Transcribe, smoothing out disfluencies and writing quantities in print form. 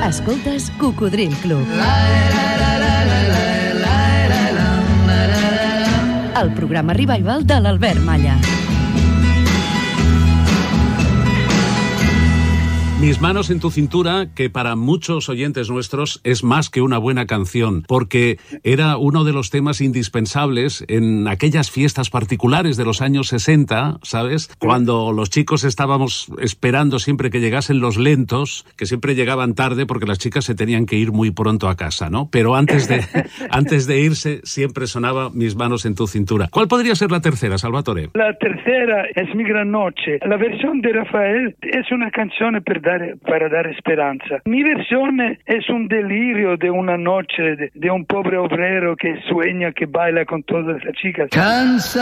Escoltes Cocodril Club. El programa revival de l'Albert Malla. Mis manos en tu cintura, que para muchos oyentes nuestros es más que una buena canción, porque era uno de los temas indispensables en aquellas fiestas particulares de los años 60, ¿sabes? Cuando los chicos estábamos esperando siempre que llegasen los lentos, que siempre llegaban tarde porque las chicas se tenían que ir muy pronto a casa, ¿no? Pero antes de irse siempre sonaba Mis manos en tu cintura. ¿Cuál podría ser la tercera, Salvatore? La tercera es Mi gran noche. La versión de Rafael es una canción para dar esperanza. Mi versión es un delirio de una noche de un pobre obrero que sueña, que baila con todas las chicas.